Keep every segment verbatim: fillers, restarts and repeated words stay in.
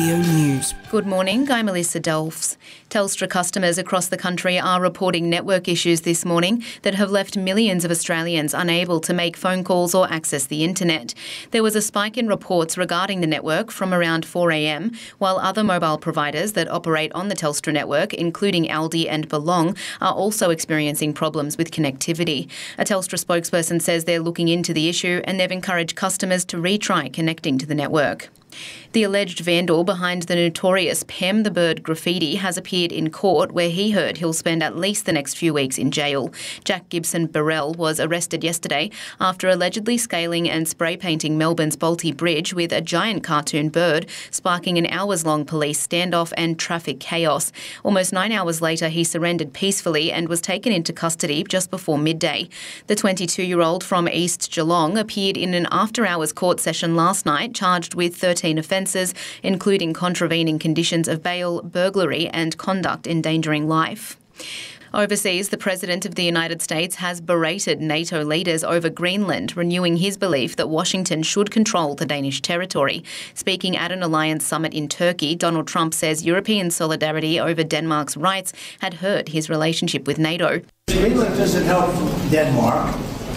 Radio News. Good morning, I'm Melissa Dolphs. Telstra customers across the country are reporting network issues this morning that have left millions of Australians unable to make phone calls or access the internet. There was a spike in reports regarding the network from around four a m, while other mobile providers that operate on the Telstra network, including Aldi and Belong, are also experiencing problems with connectivity. A Telstra spokesperson says they're looking into the issue and they've encouraged customers to retry connecting to the network. The alleged vandal behind the notorious Pem the Bird graffiti has appeared in court, where he heard he'll spend at least the next few weeks in jail. Jack Gibson Burrell was arrested yesterday after allegedly scaling and spray painting Melbourne's Bolte Bridge with a giant cartoon bird, sparking an hours-long police standoff and traffic chaos. Almost nine hours later, he surrendered peacefully and was taken into custody just before midday. The twenty-two-year-old from East Geelong appeared in an after-hours court session last night, charged with thirteen offences, including contravening conditions of bail, burglary and conduct endangering life. Overseas, the President of the United States has berated NATO leaders over Greenland, renewing his belief that Washington should control the Danish territory. Speaking at an alliance summit in Turkey, Donald Trump says European solidarity over Denmark's rights had hurt his relationship with NATO. Greenland doesn't help Denmark.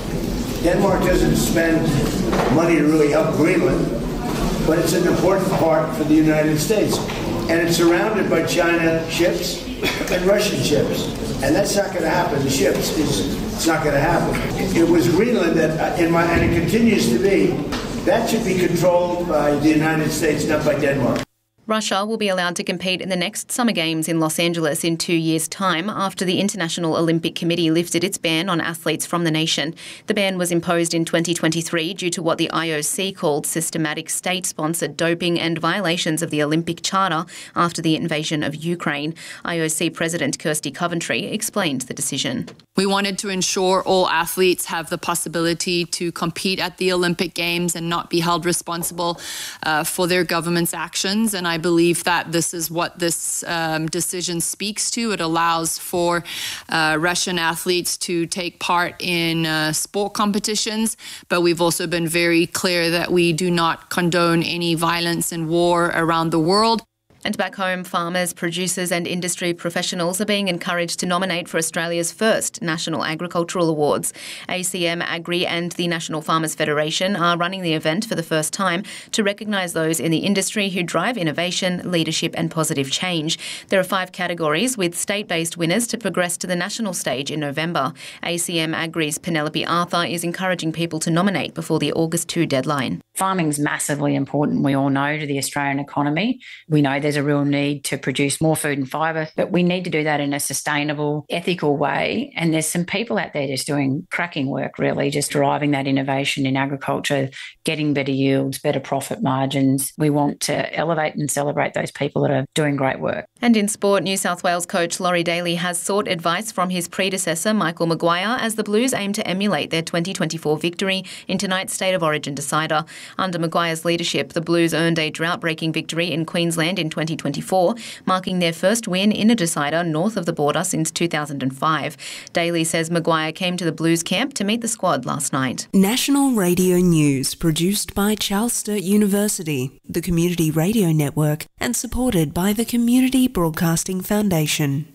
Denmark doesn't spend money to really help Greenland, but it's an important part for the United States. And it's surrounded by China ships and Russian ships. And that's not going to happen. The ships, is, it's not going to happen. It, it was Greenland that, in my, and it continues to be, that should be controlled by the United States, not by Denmark. Russia will be allowed to compete in the next Summer Games in Los Angeles in two years' time after the International Olympic Committee lifted its ban on athletes from the nation. The ban was imposed in twenty twenty-three due to what the I O C called systematic state-sponsored doping and violations of the Olympic Charter after the invasion of Ukraine. I O C President Kirsty Coventry explained the decision. We wanted to ensure all athletes have the possibility to compete at the Olympic Games and not be held responsible uh, for their government's actions. And I believe that this is what this um, decision speaks to. It allows for uh, Russian athletes to take part in uh, sport competitions, but we've also been very clear that we do not condone any violence and war around the world. And back home, farmers, producers and industry professionals are being encouraged to nominate for Australia's first National Agricultural Awards. A C M Agri and the National Farmers Federation are running the event for the first time to recognise those in the industry who drive innovation, leadership and positive change. There are five categories, with state-based winners to progress to the national stage in November. A C M Agri's Penelope Arthur is encouraging people to nominate before the August second deadline. Farming's massively important, we all know, to the Australian economy. We know there's a real need to produce more food and fibre, but we need to do that in a sustainable, ethical way. And there's some people out there just doing cracking work, really, just driving that innovation in agriculture, getting better yields, better profit margins. We want to elevate and celebrate those people that are doing great work. And in sport, New South Wales coach Laurie Daly has sought advice from his predecessor, Michael Maguire, as the Blues aim to emulate their twenty twenty-four victory in tonight's State of Origin decider. Under Maguire's leadership, the Blues earned a drought-breaking victory in Queensland in twenty twenty-four, marking their first win in a decider north of the border since two thousand five. Daly says Maguire came to the Blues camp to meet the squad last night. National Radio News, produced by Charles Sturt University, the Community Radio Network, and supported by the Community Broadcasting Foundation.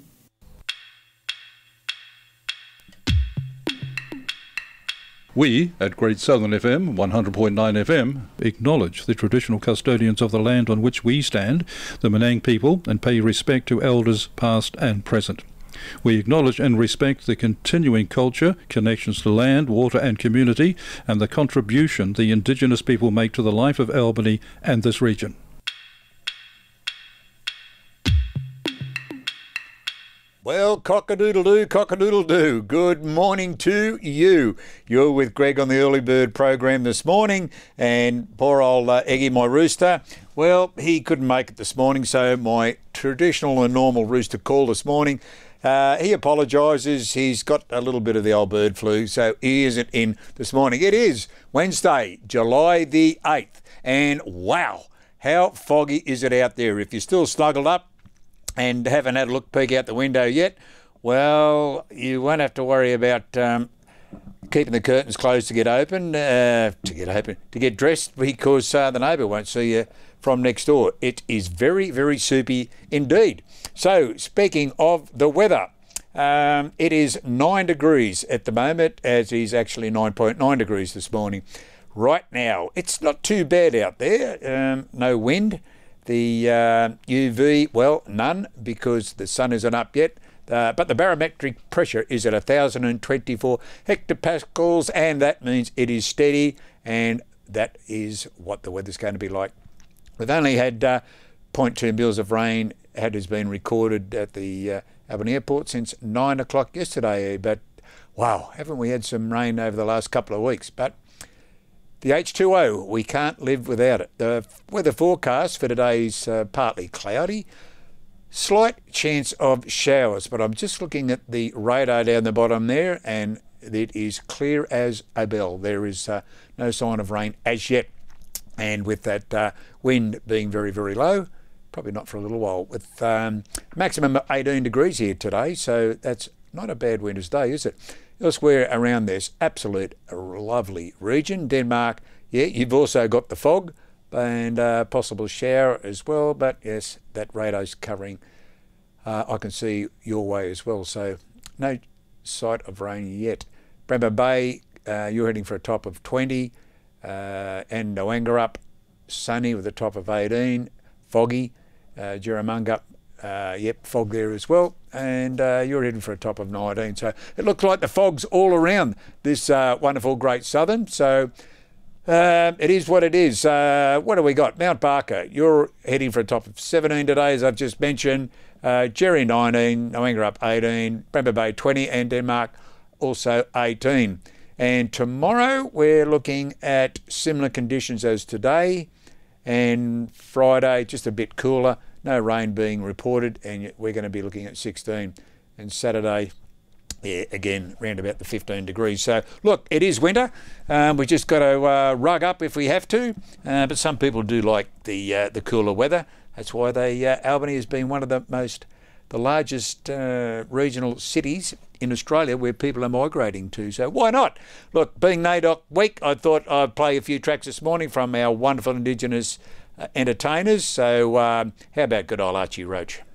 We, at Great Southern F M, one hundred point nine F M, acknowledge the traditional custodians of the land on which we stand, the Menang people, and pay respect to elders past and present. We acknowledge and respect the continuing culture, connections to land, water and community, and the contribution the Indigenous people make to the life of Albany and this region. Well, cock-a-doodle-doo, cock-a-doodle-doo. Good morning to you. You're with Greg on the Early Bird program this morning, and poor old uh, Eggy, my rooster, well, he couldn't make it this morning, so my traditional and normal rooster call this morning, uh, he apologises. He's got a little bit of the old bird flu, so he isn't in this morning. It is Wednesday, July the eighth, and wow, how foggy is it out there? If you're still snuggled up and haven't had a look peek out the window yet, well, you won't have to worry about um, keeping the curtains closed to get open, uh, to get open, to get dressed because uh, the neighbour won't see you from next door. It is very, very soupy indeed. So, speaking of the weather, um, it is nine degrees at the moment, as is actually nine point nine degrees this morning. Right now, it's not too bad out there. Um, no wind. The uh, U V, well, none, because the sun isn't up yet. Uh, but the barometric pressure is at one thousand twenty-four hectopascals, and that means it is steady, and that is what the weather's going to be like. We've only had uh, zero point two mils of rain had has been recorded at the uh, Albany Airport since nine o'clock yesterday. But wow, haven't we had some rain over the last couple of weeks? But the H two O, we can't live without it. The weather forecast for today is uh, partly cloudy. Slight chance of showers, but I'm just looking at the radar down the bottom there, and it is clear as a bell. There is uh, no sign of rain as yet. And with that uh, wind being very, very low, probably not for a little while, with um, maximum of eighteen degrees here today, so that's not a bad winter's day, is it? Elsewhere around this absolute lovely region, Denmark, yeah, you've also got the fog and uh, possible shower as well, but yes, that radar's covering, uh, I can see your way as well, so no sight of rain yet. Bremer Bay, uh, you're heading for a top of twenty, uh, and Noangarup, sunny with a top of eighteen, foggy, uh, Jaramunga, uh, yep, fog there as well, and uh, you're heading for a top of nineteen, so it looks like the fog's all around this uh, wonderful Great Southern, so Uh, it is what it is. Uh, what do we got? Mount Barker, you're heading for a top of seventeen today, as I've just mentioned. Uh, Jerry nineteen, Noangarup eighteen, Bremer Bay twenty, and Denmark also eighteen. And tomorrow we're looking at similar conditions as today. And Friday, just a bit cooler. No rain being reported, and we're going to be looking at sixteen. And Saturday, yeah, again, round about the fifteen degrees. So, look, it is winter. Um, we just got to uh, rug up if we have to. Uh, but some people do like the uh, the cooler weather. That's why they uh, Albany has been one of the most, the largest uh, regional cities in Australia where people are migrating to. So why not? Look, being NAIDOC week, I thought I'd play a few tracks this morning from our wonderful Indigenous uh, entertainers. So um, how about good old Archie Roach?